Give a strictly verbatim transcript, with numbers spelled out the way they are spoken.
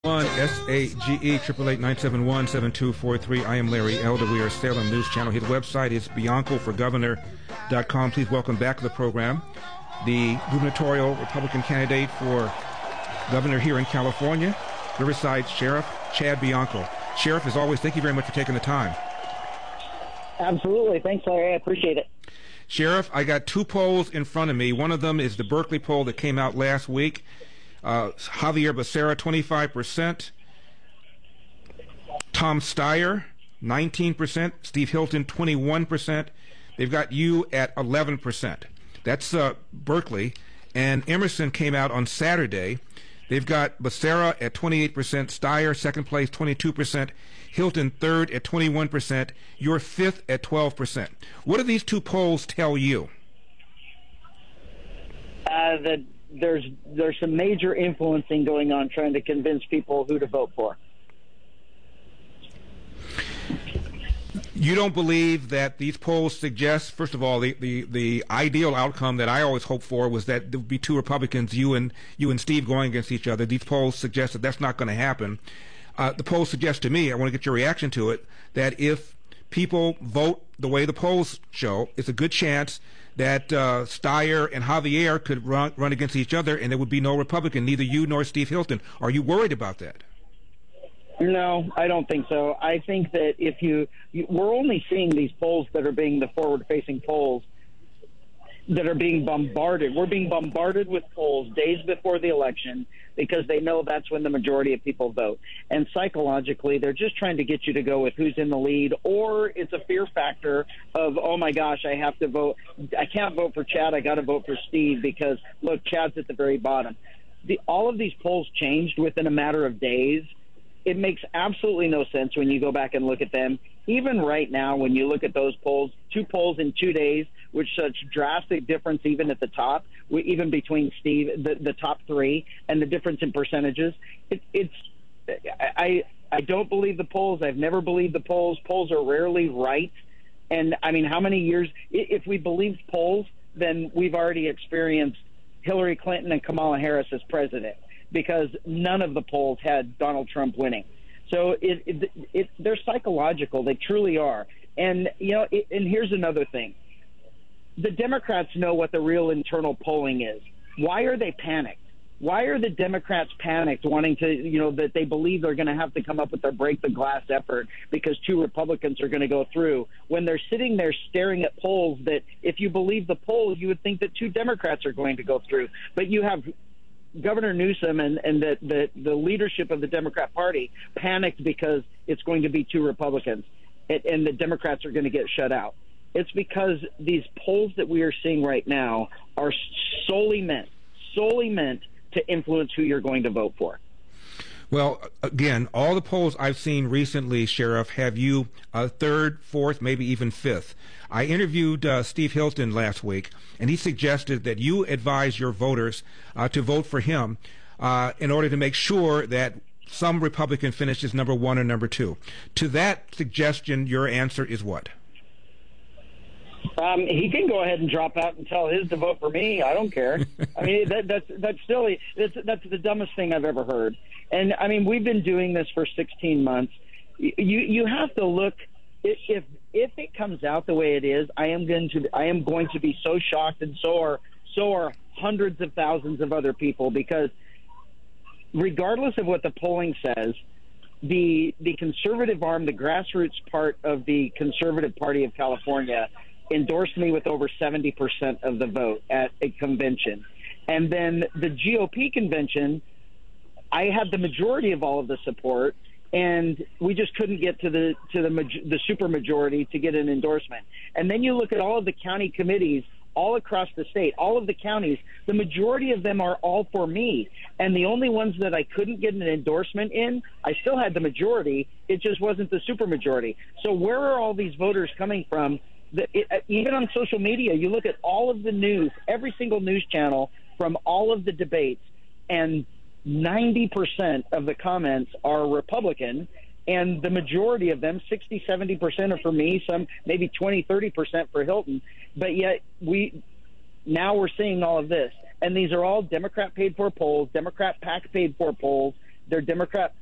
One S A G E triple eight nine seven one seven two four three. I am Larry Elder. We are Salem News Channel. His website is bianco for governor dot com. Please welcome back to the program the gubernatorial Republican candidate for governor here in California, Riverside Sheriff Chad Bianco. Sheriff, as always, thank you very much for taking the time. Absolutely. Thanks, Larry. I appreciate it. Sheriff, I got two polls in front of me. One of them is the Berkeley poll that came out last week. Uh, Javier Becerra, twenty-five percent. Tom Steyer, nineteen percent. Steve Hilton, twenty-one percent. They've got you at eleven percent. That's uh, Berkeley. And Emerson came out on Saturday. They've got Becerra at twenty-eight percent. Steyer, second place, twenty-two percent. Hilton, third at twenty-one percent. You're fifth at twelve percent. What do these two polls tell you? Uh, the There's there's some major influencing going on trying to convince people who to vote for. You don't believe that these polls suggest, first of all, the, the, the ideal outcome that I always hoped for was that there would be two Republicans, you and you and Steve, going against each other. These polls suggest that that's not going to happen. Uh, the polls suggest to me, I want to get your reaction to it, that if people vote the way the polls show, it's a good chance that uh, Steyer and Javier could run, run against each other, and there would be no Republican, neither you nor Steve Hilton. Are you worried about that? No, I don't think so. I think that if you, you we're only seeing these polls that are being the forward-facing polls that are being bombarded. We're being bombarded with polls days before the election because they know that's when the majority of people vote. And psychologically, they're just trying to get you to go with who's in the lead, or it's a fear factor of, oh, my gosh, I have to vote. I can't vote for Chad. I got to vote for Steve because, look, Chad's at the very bottom. The, all of these polls changed within a matter of days. It makes absolutely no sense when you go back and look at them. Even right now, when you look at those polls, two polls in two days, with such drastic difference even at the top, even between Steve, the, the top three, and the difference in percentages, it, it's I I don't believe the polls. I've never believed the polls. Polls are rarely right. And, I mean, how many years – if we believed polls, then we've already experienced Hillary Clinton and Kamala Harris as president, because none of the polls had Donald Trump winning. So it, it, it, they're psychological. They truly are. And, you know, it, and here's another thing. The Democrats know what the real internal polling is. Why are they panicked? Why are the Democrats panicked, wanting to, you know, that they believe they're going to have to come up with their break the glass effort because two Republicans are going to go through, when they're sitting there staring at polls that, if you believe the polls, you would think that two Democrats are going to go through. But you have Governor Newsom and, and the, the, the leadership of the Democrat Party panicked because it's going to be two Republicans and, and the Democrats are going to get shut out. It's because these polls that we are seeing right now are solely meant, solely meant to influence who you're going to vote for. Well, again, all the polls I've seen recently, Sheriff, have you uh, third, fourth, maybe even fifth. I interviewed uh, Steve Hilton last week, and he suggested that you advise your voters uh, to vote for him uh, in order to make sure that some Republican finishes number one or number two. To that suggestion, your answer is what? Um, he can go ahead and drop out and tell his to vote for me. I don't care. I mean, that, that's that's silly. That's, that's the dumbest thing I've ever heard. And, I mean, we've been doing this for sixteen months. You you have to look. If if it comes out the way it is, I am going to I am going to be so shocked, and so are so are hundreds of thousands of other people, because regardless of what the polling says, the the conservative arm, the grassroots part of the Conservative Party of California, endorsed me with over seventy percent of the vote at a convention. And then the G O P convention, I had the majority of all of the support, and we just couldn't get to the to the the super majority to get an endorsement. And then you look at all of the county committees all across the state, all of the counties, the majority of them are all for me. And the only ones that I couldn't get an endorsement in, I still had the majority. It just wasn't the super majority. So where are all these voters coming from? The, it, even on social media, you look at all of the news, every single news channel from all of the debates, and ninety percent of the comments are Republican, and the majority of them, sixty, seventy percent are for me, some maybe twenty, thirty percent for Hilton. But yet we now we're seeing all of this. And these are all Democrat paid for polls, Democrat PAC paid for polls they're Democrat